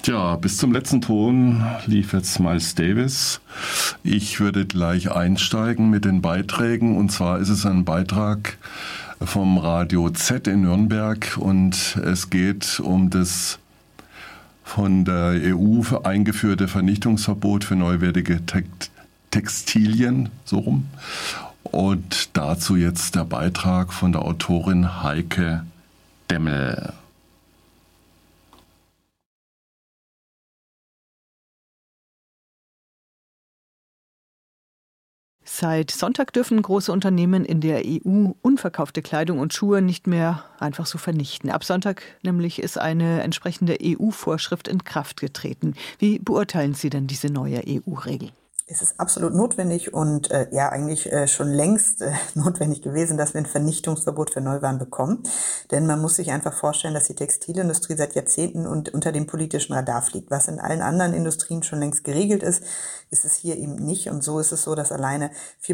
Tja, bis zum letzten Ton lief jetzt Miles Davis. Ich würde gleich einsteigen mit den Beiträgen. Und zwar ist es ein Beitrag vom Radio Z in Nürnberg. Und es geht um das von der EU eingeführte Vernichtungsverbot für neuwertige Textilien, so rum. Und dazu jetzt der Beitrag von der Autorin Heike Demmel. Seit Sonntag dürfen große Unternehmen in der EU unverkaufte Kleidung und Schuhe nicht mehr einfach so vernichten. Ab Sonntag nämlich ist eine entsprechende EU-Vorschrift in Kraft getreten. Wie beurteilen Sie denn diese neue EU-Regel? Es ist absolut notwendig und eigentlich schon längst notwendig gewesen, dass wir ein Vernichtungsverbot für Neuwaren bekommen. Denn man muss sich einfach vorstellen, dass die Textilindustrie seit Jahrzehnten und unter dem politischen Radar fliegt. Was in allen anderen Industrien schon längst geregelt ist, ist es hier eben nicht. Und so ist es so, dass alleine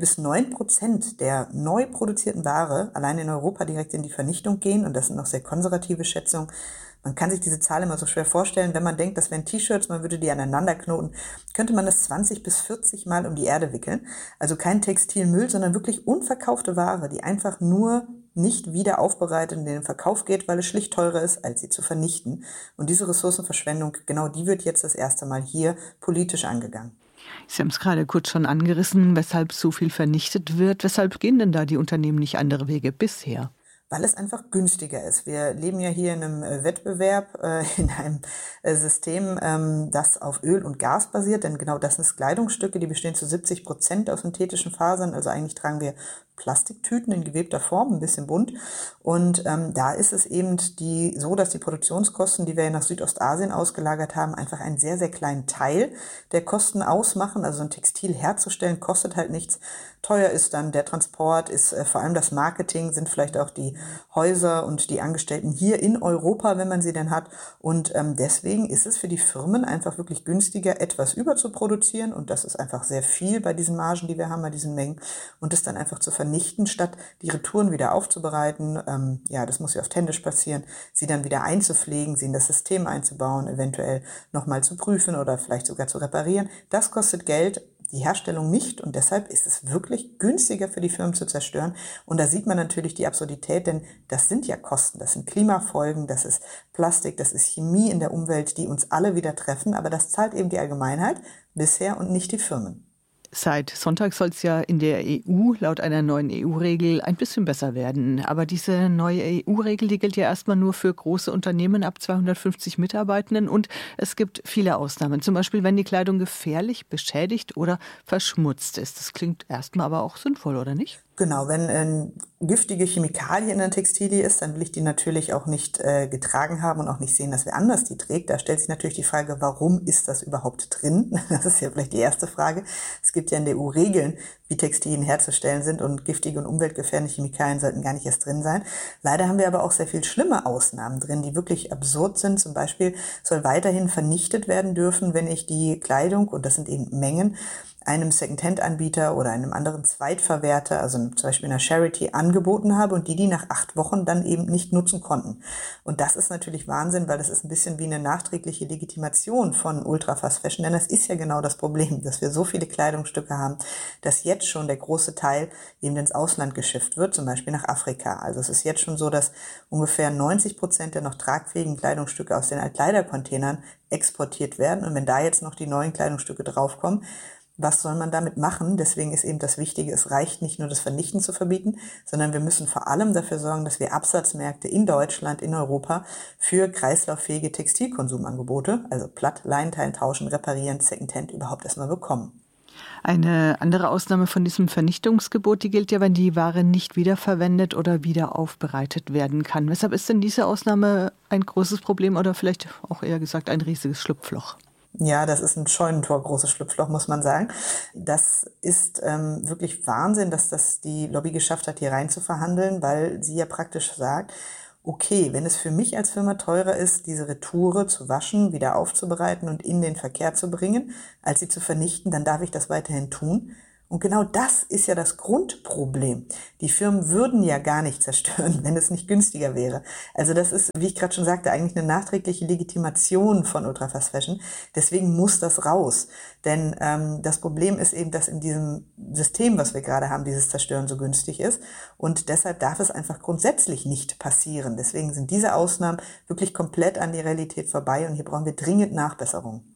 4-9% der neu produzierten Ware allein in Europa direkt in die Vernichtung gehen. Und das sind noch sehr konservative Schätzungen. Man kann sich diese Zahl immer so schwer vorstellen, wenn man denkt, das wären T-Shirts, man würde die aneinander knoten, könnte man das 20 bis 40 Mal um die Erde wickeln. Also kein Textilmüll, sondern wirklich unverkaufte Ware, die einfach nur nicht wieder aufbereitet und in den Verkauf geht, weil es schlicht teurer ist, als sie zu vernichten. Und diese Ressourcenverschwendung, genau die wird jetzt das erste Mal hier politisch angegangen. Sie haben es gerade kurz schon angerissen, weshalb so viel vernichtet wird. Weshalb gehen denn da die Unternehmen nicht andere Wege bisher? Weil es einfach günstiger ist. Wir leben ja hier in einem Wettbewerb, in einem System, das auf Öl und Gas basiert, denn genau das sind Kleidungsstücke, die bestehen zu 70% aus synthetischen Fasern, also eigentlich tragen wir Plastiktüten in gewebter Form, ein bisschen bunt. Und da ist es eben so, dass die Produktionskosten, die wir nach Südostasien ausgelagert haben, einfach einen sehr, sehr kleinen Teil der Kosten ausmachen. Also ein Textil herzustellen kostet halt nichts. Teuer ist dann der Transport, ist vor allem das Marketing, sind vielleicht auch die Häuser und die Angestellten hier in Europa, wenn man sie denn hat. Und deswegen ist es für die Firmen einfach wirklich günstiger, etwas überzuproduzieren. Und das ist einfach sehr viel bei diesen Margen, die wir haben, bei diesen Mengen. Und das dann einfach zu vernichten, statt die Retouren wieder aufzubereiten. Das muss ja oft händisch passieren. Sie dann wieder einzupflegen, sie in das System einzubauen, eventuell nochmal zu prüfen oder vielleicht sogar zu reparieren. Das kostet Geld. Die Herstellung nicht und deshalb ist es wirklich günstiger für die Firmen zu zerstören. Und da sieht man natürlich die Absurdität, denn das sind ja Kosten, das sind Klimafolgen, das ist Plastik, das ist Chemie in der Umwelt, die uns alle wieder treffen, aber das zahlt eben die Allgemeinheit bisher und nicht die Firmen. Seit Sonntag soll es ja in der EU laut einer neuen EU-Regel ein bisschen besser werden. Aber diese neue EU-Regel, die gilt ja erstmal nur für große Unternehmen ab 250 Mitarbeitenden und es gibt viele Ausnahmen. Zum Beispiel, wenn die Kleidung gefährlich, beschädigt oder verschmutzt ist. Das klingt erstmal aber auch sinnvoll, oder nicht? Genau, wenn giftige Chemikalie in der Textilie ist, dann will ich die natürlich auch nicht getragen haben und auch nicht sehen, dass wer anders die trägt. Da stellt sich natürlich die Frage, warum ist das überhaupt drin? Das ist ja vielleicht die erste Frage. Es gibt ja in der EU Regeln, wie Textilien herzustellen sind und giftige und umweltgefährdende Chemikalien sollten gar nicht erst drin sein. Leider haben wir aber auch sehr viel schlimme Ausnahmen drin, die wirklich absurd sind. Zum Beispiel soll weiterhin vernichtet werden dürfen, wenn ich die Kleidung, und das sind eben Mengen, einem Second-Hand-Anbieter oder einem anderen Zweitverwerter, also zum Beispiel einer Charity, angeboten habe und die nach 8 Wochen dann eben nicht nutzen konnten. Und das ist natürlich Wahnsinn, weil das ist ein bisschen wie eine nachträgliche Legitimation von Ultra-Fast Fashion, denn das ist ja genau das Problem, dass wir so viele Kleidungsstücke haben, dass jetzt schon der große Teil eben ins Ausland geschifft wird, zum Beispiel nach Afrika. Also es ist jetzt schon so, dass ungefähr 90% der noch tragfähigen Kleidungsstücke aus den Altkleidercontainern exportiert werden. Und wenn da jetzt noch die neuen Kleidungsstücke draufkommen, was soll man damit machen? Deswegen ist eben das Wichtige, es reicht nicht nur das Vernichten zu verbieten, sondern wir müssen vor allem dafür sorgen, dass wir Absatzmärkte in Deutschland, in Europa für kreislauffähige Textilkonsumangebote, also platt, Leinenteilen tauschen, reparieren, Secondhand überhaupt erstmal bekommen. Eine andere Ausnahme von diesem Vernichtungsgebot, die gilt ja, wenn die Ware nicht wiederverwendet oder wieder aufbereitet werden kann. Weshalb ist denn diese Ausnahme ein großes Problem oder vielleicht auch eher gesagt ein riesiges Schlupfloch? Ja, das ist ein Scheunentor, großes Schlupfloch, muss man sagen. Das ist wirklich Wahnsinn, dass das die Lobby geschafft hat, hier rein zu verhandeln, weil sie ja praktisch sagt, okay, wenn es für mich als Firma teurer ist, diese Retoure zu waschen, wieder aufzubereiten und in den Verkehr zu bringen, als sie zu vernichten, dann darf ich das weiterhin tun. Und genau das ist ja das Grundproblem. Die Firmen würden ja gar nicht zerstören, wenn es nicht günstiger wäre. Also das ist, wie ich gerade schon sagte, eigentlich eine nachträgliche Legitimation von Ultra-Fast Fashion. Deswegen muss das raus. Denn das Problem ist eben, dass in diesem System, was wir gerade haben, dieses Zerstören so günstig ist. Und deshalb darf es einfach grundsätzlich nicht passieren. Deswegen sind diese Ausnahmen wirklich komplett an die Realität vorbei. Und hier brauchen wir dringend Nachbesserungen.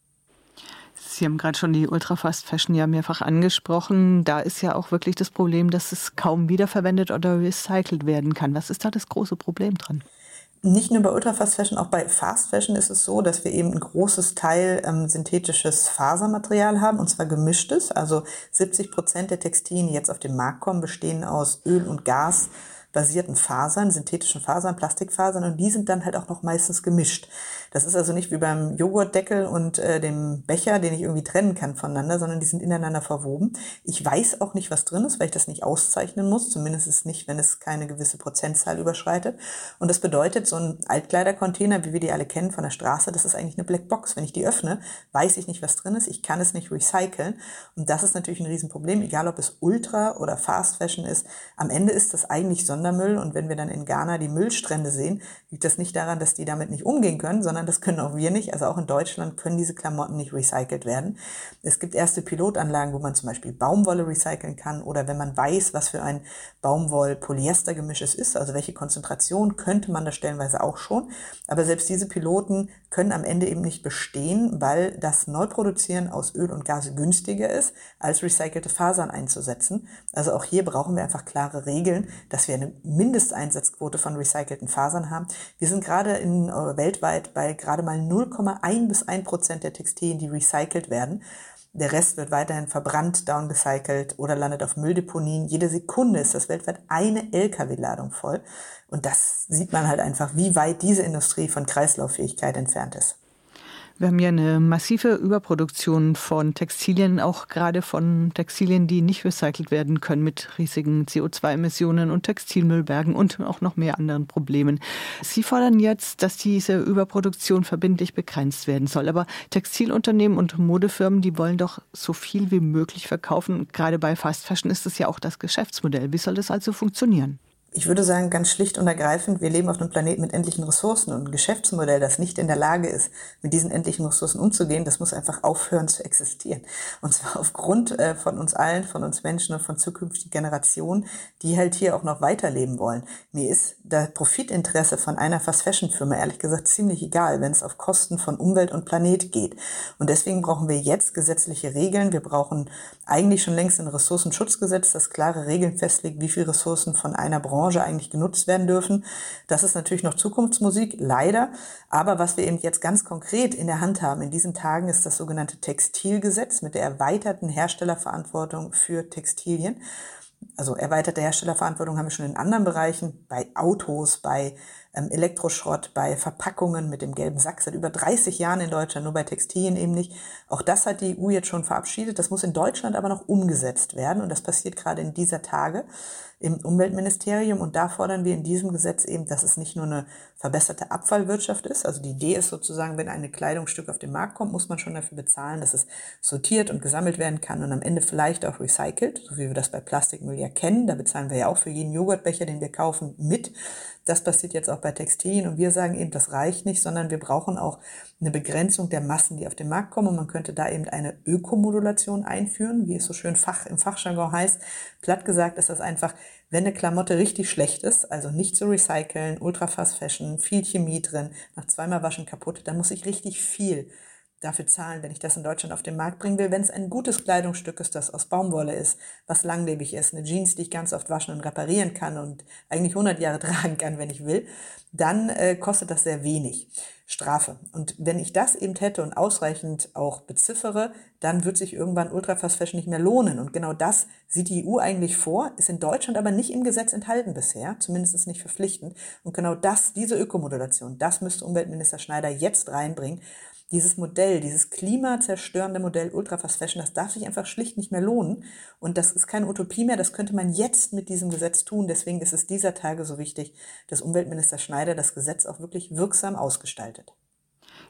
Sie haben gerade schon die Ultra-Fast Fashion ja mehrfach angesprochen. Da ist ja auch wirklich das Problem, dass es kaum wiederverwendet oder recycelt werden kann. Was ist da das große Problem dran? Nicht nur bei Ultra-Fast Fashion, auch bei Fast Fashion ist es so, dass wir eben ein großes Teil synthetisches Fasermaterial haben, und zwar gemischtes. Also 70% der Textilien, die jetzt auf den Markt kommen, bestehen aus Öl- und Gasbasierten Fasern, synthetischen Fasern, Plastikfasern, und die sind dann halt auch noch meistens gemischt. Das ist also nicht wie beim Joghurtdeckel und dem Becher, den ich irgendwie trennen kann voneinander, sondern die sind ineinander verwoben. Ich weiß auch nicht, was drin ist, weil ich das nicht auszeichnen muss, zumindest nicht, wenn es keine gewisse Prozentzahl überschreitet. Und das bedeutet, so ein Altkleidercontainer, wie wir die alle kennen von der Straße, das ist eigentlich eine Blackbox. Wenn ich die öffne, weiß ich nicht, was drin ist, ich kann es nicht recyceln. Und das ist natürlich ein Riesenproblem, egal ob es Ultra oder Fast Fashion ist. Am Ende ist das eigentlich Sondermüll, und wenn wir dann in Ghana die Müllstrände sehen, liegt das nicht daran, dass die damit nicht umgehen können, sondern das können auch wir nicht. Also auch in Deutschland können diese Klamotten nicht recycelt werden. Es gibt erste Pilotanlagen, wo man zum Beispiel Baumwolle recyceln kann, oder wenn man weiß, was für ein Baumwoll-Polyester-Gemisch es ist, also welche Konzentration, könnte man das stellenweise auch schon. Aber selbst diese Piloten können am Ende eben nicht bestehen, weil das Neuproduzieren aus Öl und Gas günstiger ist, als recycelte Fasern einzusetzen. Also auch hier brauchen wir einfach klare Regeln, dass wir eine Mindesteinsatzquote von recycelten Fasern haben. Wir sind gerade weltweit bei gerade mal 0,1 bis 1% der Textilien, die recycelt werden. Der Rest wird weiterhin verbrannt, downgecycelt oder landet auf Mülldeponien. Jede Sekunde ist das weltweit eine LKW-Ladung voll. Und das sieht man halt einfach, wie weit diese Industrie von Kreislauffähigkeit entfernt ist. Wir haben ja eine massive Überproduktion von Textilien, auch gerade von Textilien, die nicht recycelt werden können, mit riesigen CO2-Emissionen und Textilmüllbergen und auch noch mehr anderen Problemen. Sie fordern jetzt, dass diese Überproduktion verbindlich begrenzt werden soll. Aber Textilunternehmen und Modefirmen, die wollen doch so viel wie möglich verkaufen. Gerade bei Fast Fashion ist das ja auch das Geschäftsmodell. Wie soll das also funktionieren? Ich würde sagen, ganz schlicht und ergreifend, wir leben auf einem Planeten mit endlichen Ressourcen, und ein Geschäftsmodell, das nicht in der Lage ist, mit diesen endlichen Ressourcen umzugehen, das muss einfach aufhören zu existieren. Und zwar aufgrund von uns allen, von uns Menschen und von zukünftigen Generationen, die halt hier auch noch weiterleben wollen. Mir ist das Profitinteresse von einer Fast-Fashion-Firma ehrlich gesagt ziemlich egal, wenn es auf Kosten von Umwelt und Planet geht. Und deswegen brauchen wir jetzt gesetzliche Regeln. Wir brauchen eigentlich schon längst ein Ressourcenschutzgesetz, das klare Regeln festlegt, wie viele Ressourcen von einer Branche eigentlich genutzt werden dürfen. Das ist natürlich noch Zukunftsmusik, leider. Aber was wir eben jetzt ganz konkret in der Hand haben in diesen Tagen, ist das sogenannte Textilgesetz mit der erweiterten Herstellerverantwortung für Textilien. Also erweiterte Herstellerverantwortung haben wir schon in anderen Bereichen, bei Autos, bei Elektroschrott, bei Verpackungen mit dem gelben Sack seit über 30 Jahren in Deutschland, nur bei Textilien eben nicht. Auch das hat die EU jetzt schon verabschiedet. Das muss in Deutschland aber noch umgesetzt werden, und das passiert gerade in dieser Tage im Umweltministerium. Und da fordern wir in diesem Gesetz eben, dass es nicht nur eine verbesserte Abfallwirtschaft ist. Also die Idee ist sozusagen, wenn ein Kleidungsstück auf den Markt kommt, muss man schon dafür bezahlen, dass es sortiert und gesammelt werden kann und am Ende vielleicht auch recycelt, so wie wir das bei Plastikmüll ja kennen. Da bezahlen wir ja auch für jeden Joghurtbecher, den wir kaufen, mit. Das passiert jetzt auch bei Textilien, und wir sagen eben, das reicht nicht, sondern wir brauchen auch eine Begrenzung der Massen, die auf den Markt kommen, und man könnte da eben eine Ökomodulation einführen, wie es so schön im Fachjargon heißt. Platt gesagt ist das einfach, wenn eine Klamotte richtig schlecht ist, also nicht zu recyceln, Ultra-Fast Fashion, viel Chemie drin, nach zweimal Waschen kaputt, dann muss ich richtig viel dafür zahlen, wenn ich das in Deutschland auf den Markt bringen will. Wenn es ein gutes Kleidungsstück ist, das aus Baumwolle ist, was langlebig ist, eine Jeans, die ich ganz oft waschen und reparieren kann und eigentlich 100 Jahre tragen kann, wenn ich will, dann kostet das sehr wenig Strafe. Und wenn ich das eben hätte und ausreichend auch beziffere, dann wird sich irgendwann Ultra-Fast Fashion nicht mehr lohnen. Und genau das sieht die EU eigentlich vor, ist in Deutschland aber nicht im Gesetz enthalten bisher, zumindest nicht verpflichtend. Und genau diese Ökomodulation, das müsste Umweltminister Schneider jetzt reinbringen. Dieses Modell, dieses klimazerstörende Modell Ultra-Fast Fashion, das darf sich einfach schlicht nicht mehr lohnen. Und das ist keine Utopie mehr, das könnte man jetzt mit diesem Gesetz tun. Deswegen ist es dieser Tage so wichtig, dass Umweltminister Schneider das Gesetz auch wirklich wirksam ausgestaltet.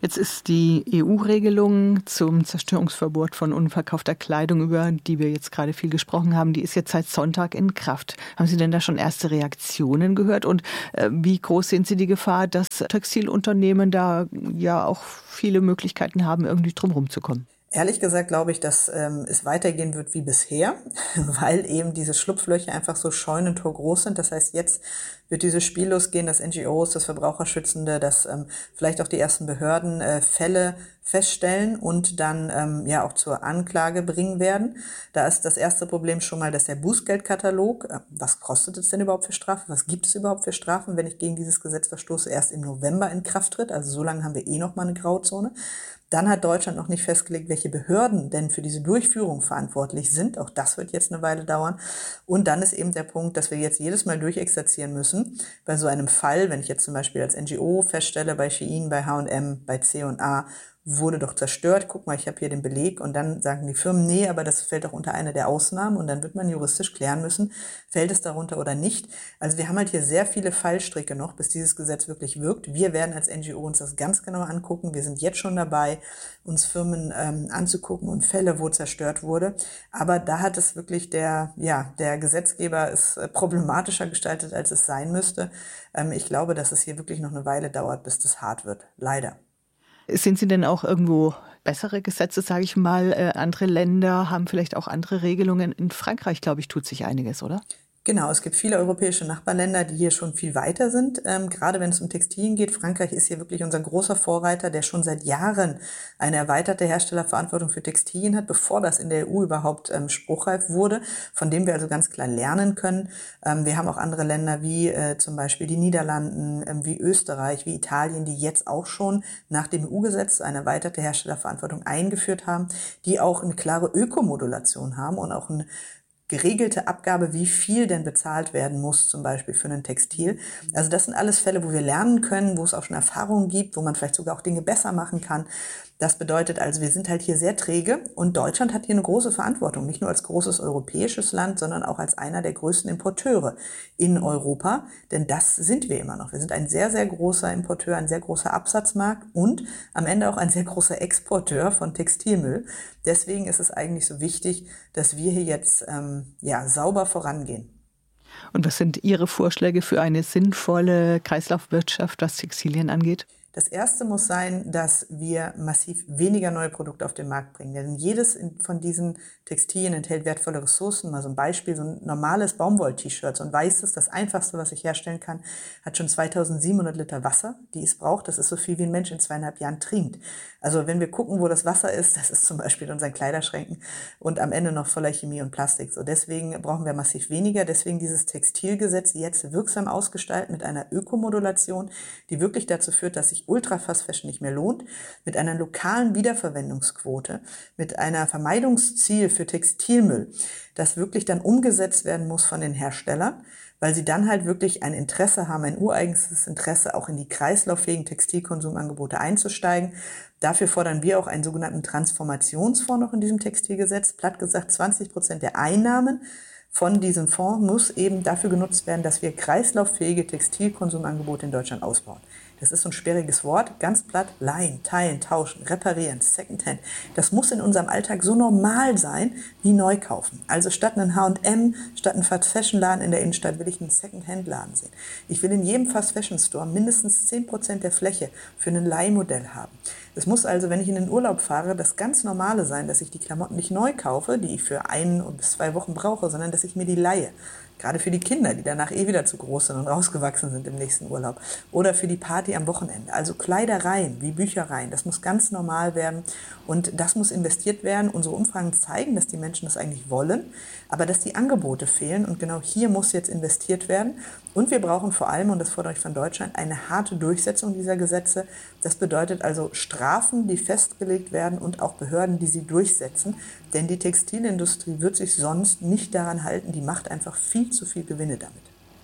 Jetzt ist die EU-Regelung zum Zerstörungsverbot von unverkaufter Kleidung, über die wir jetzt gerade viel gesprochen haben, die ist jetzt seit Sonntag in Kraft. Haben Sie denn da schon erste Reaktionen gehört? Und wie groß sehen Sie die Gefahr, dass Textilunternehmen da ja auch viele Möglichkeiten haben, irgendwie drumherum zu kommen? Ehrlich gesagt glaube ich, dass es weitergehen wird wie bisher, weil eben diese Schlupflöcher einfach so scheunentor groß sind. Das heißt, jetzt wird dieses Spiel losgehen, dass NGOs, das Verbraucherschützende, dass vielleicht auch die ersten Behörden Fälle feststellen und dann ja auch zur Anklage bringen werden. Da ist das erste Problem schon mal, dass der Bußgeldkatalog, was kostet es denn überhaupt für Strafen, was gibt es überhaupt für Strafen, wenn ich gegen dieses Gesetz verstoße, erst im November in Kraft tritt. Also so lange haben wir noch mal eine Grauzone. Dann hat Deutschland noch nicht festgelegt, welche Behörden denn für diese Durchführung verantwortlich sind. Auch das wird jetzt eine Weile dauern. Und dann ist eben der Punkt, dass wir jetzt jedes Mal durchexerzieren müssen. Bei so einem Fall, wenn ich jetzt zum Beispiel als NGO feststelle, bei Shein, bei H&M, bei C&A, wurde doch zerstört, guck mal, ich habe hier den Beleg, und dann sagen die Firmen, nee, aber das fällt doch unter eine der Ausnahmen, und dann wird man juristisch klären müssen, fällt es darunter oder nicht. Also wir haben halt hier sehr viele Fallstricke noch, bis dieses Gesetz wirklich wirkt. Wir werden als NGO uns das ganz genau angucken. Wir sind jetzt schon dabei, uns Firmen anzugucken und Fälle, wo zerstört wurde. Aber da hat es wirklich der Gesetzgeber ist problematischer gestaltet, als es sein müsste. Ich glaube, dass es hier wirklich noch eine Weile dauert, bis das hart wird. Leider. Sind Sie denn auch irgendwo bessere Gesetze, sage ich mal? Andere Länder haben vielleicht auch andere Regelungen. In Frankreich, glaube ich, tut sich einiges, oder? Genau, es gibt viele europäische Nachbarländer, die hier schon viel weiter sind. Gerade wenn es um Textilien geht, Frankreich ist hier wirklich unser großer Vorreiter, der schon seit Jahren eine erweiterte Herstellerverantwortung für Textilien hat, bevor das in der EU überhaupt spruchreif wurde, von dem wir also ganz klar lernen können. Wir haben auch andere Länder wie zum Beispiel die Niederlanden, wie Österreich, wie Italien, die jetzt auch schon nach dem EU-Gesetz eine erweiterte Herstellerverantwortung eingeführt haben, die auch eine klare Ökomodulation haben und auch eine geregelte Abgabe, wie viel denn bezahlt werden muss, zum Beispiel für ein Textil. Also das sind alles Fälle, wo wir lernen können, wo es auch schon Erfahrungen gibt, wo man vielleicht sogar auch Dinge besser machen kann. Das bedeutet also, wir sind halt hier sehr träge, und Deutschland hat hier eine große Verantwortung, nicht nur als großes europäisches Land, sondern auch als einer der größten Importeure in Europa, denn das sind wir immer noch. Wir sind ein sehr, sehr großer Importeur, ein sehr großer Absatzmarkt und am Ende auch ein sehr großer Exporteur von Textilmüll. Deswegen ist es eigentlich so wichtig, dass wir hier jetzt sauber vorangehen. Und was sind Ihre Vorschläge für eine sinnvolle Kreislaufwirtschaft, was Textilien angeht? Das erste muss sein, dass wir massiv weniger neue Produkte auf den Markt bringen. Denn jedes von diesen Textilien enthält wertvolle Ressourcen. Mal so ein Beispiel, so ein normales Baumwoll-T-Shirt, so ein weißes, das einfachste, was ich herstellen kann, hat schon 2700 Liter Wasser, die es braucht. Das ist so viel, wie ein Mensch in 2,5 Jahren trinkt. Also wenn wir gucken, wo das Wasser ist, das ist zum Beispiel in unseren Kleiderschränken und am Ende noch voller Chemie und Plastik. So, deswegen brauchen wir massiv weniger. Deswegen dieses Textilgesetz jetzt wirksam ausgestalten mit einer Ökomodulation, die wirklich dazu führt, dass sich Ultra-Fast-Fashion nicht mehr lohnt, mit einer lokalen Wiederverwendungsquote, mit einer Vermeidungsziel für Textilmüll, das wirklich dann umgesetzt werden muss von den Herstellern, weil sie dann halt wirklich ein Interesse haben, ein ureigenes Interesse, auch in die kreislauffähigen Textilkonsumangebote einzusteigen. Dafür fordern wir auch einen sogenannten Transformationsfonds noch in diesem Textilgesetz. Platt gesagt, 20% der Einnahmen von diesem Fonds muss eben dafür genutzt werden, dass wir kreislauffähige Textilkonsumangebote in Deutschland ausbauen. Das ist so ein sperriges Wort, ganz platt, leihen, teilen, tauschen, reparieren, Secondhand. Das muss in unserem Alltag so normal sein wie neu kaufen. Also statt einen H&M, statt einen Fast-Fashion-Laden in der Innenstadt will ich einen Secondhand-Laden sehen. Ich will in jedem Fast-Fashion-Store mindestens 10% der Fläche für ein Leihmodell haben. Es muss also, wenn ich in den Urlaub fahre, das ganz Normale sein, dass ich die Klamotten nicht neu kaufe, die ich für 1 bis 2 Wochen brauche, sondern dass ich mir die leihe. Gerade für die Kinder, die danach wieder zu groß sind und rausgewachsen sind im nächsten Urlaub. Oder für die Party am Wochenende. Also Kleidereien wie Büchereien, das muss ganz normal werden und das muss investiert werden. Unsere Umfragen zeigen, dass die Menschen das eigentlich wollen, aber dass die Angebote fehlen, und genau hier muss jetzt investiert werden. Und wir brauchen vor allem, und das fordere ich von Deutschland, eine harte Durchsetzung dieser Gesetze. Das bedeutet also Strafen, die festgelegt werden, und auch Behörden, die sie durchsetzen. Denn die Textilindustrie wird sich sonst nicht daran halten. Die macht einfach viel zu viel Gewinne damit.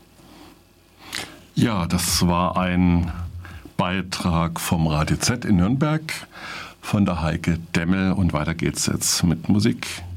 Ja, das war ein Beitrag vom Radio Z in Nürnberg von der Heike Demmel. Und weiter geht's jetzt mit Musik.